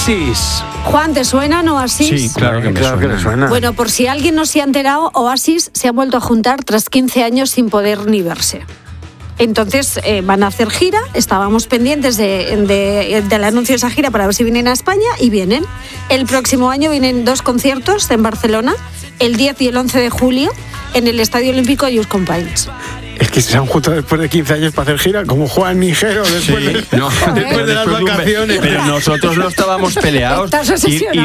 Oasis. Juan, ¿te suenan Oasis? Sí, claro que me suena. Bueno, por si alguien no se ha enterado, Oasis se ha vuelto a juntar tras 15 años sin poder ni verse. Entonces van a hacer gira, estábamos pendientes del anuncio de esa gira para ver si vienen a España y vienen. El próximo año vienen 2 conciertos en Barcelona, el 10 y el 11 de julio, en el Estadio Olímpico de Just Companys. Es que se han juntado después de 15 años para hacer gira, como Juan Nigero después de las vacaciones. Pero nosotros no estábamos peleados. Estás obsesionado.